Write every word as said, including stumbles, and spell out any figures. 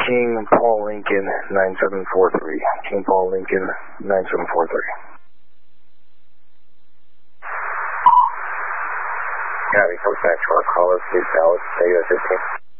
King Paul Lincoln nine seven four three. King Paul Lincoln nine seven four three. Copy, comes back to our callers, please, Dallas, Data fifteen.